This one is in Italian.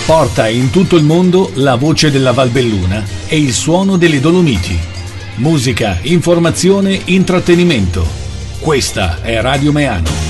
Porta in tutto il mondo la voce della Valbelluna e il suono delle Dolomiti. Musica, informazione, intrattenimento. Questa è Radio Meano.